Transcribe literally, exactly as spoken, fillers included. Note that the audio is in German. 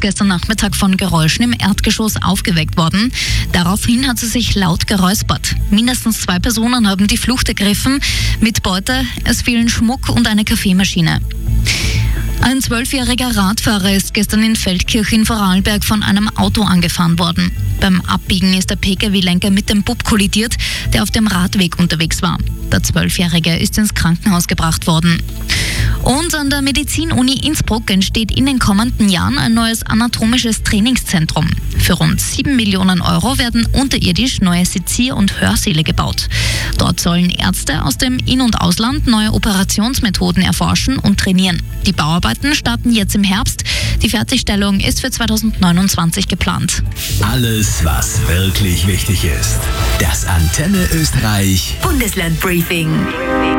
gestern Nachmittag von Geräuschen im Erdgeschoss aufgeweckt worden. Daraufhin hat sie sich laut geräuspert. Mindestens zwei Personen haben die Flucht ergriffen. Mit Beute, es fehlen Schmuck und eine Kaffeemaschine. Ein zwölfjähriger Radfahrer ist gestern in Feldkirch in Vorarlberg von einem Auto angefahren worden. Beim Abbiegen ist der Pkw-Lenker mit dem Bub kollidiert, der auf dem Radweg unterwegs war. Der Zwölfjährige ist ins Krankenhaus gebracht worden. Und an der Medizin-Uni Innsbruck entsteht in den kommenden Jahren ein neues anatomisches Trainingszentrum. Für rund sieben Millionen Euro werden unterirdisch neue Sezier- und Hörsäle gebaut. Dort sollen Ärzte aus dem In- und Ausland neue Operationsmethoden erforschen und trainieren. Die Bauarbeiten starten jetzt im Herbst. Die Fertigstellung ist für zweitausendneunundzwanzig geplant. Alles, was wirklich wichtig ist. Das Antenne Österreich Bundesland Briefing.